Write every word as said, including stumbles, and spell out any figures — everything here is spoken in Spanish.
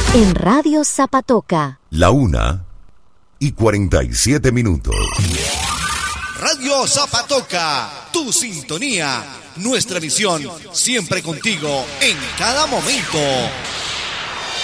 En Radio Zapatoca. La una y cuarenta y siete minutos. Radio Zapatoca, tu sintonía, nuestra misión, siempre contigo, en cada momento.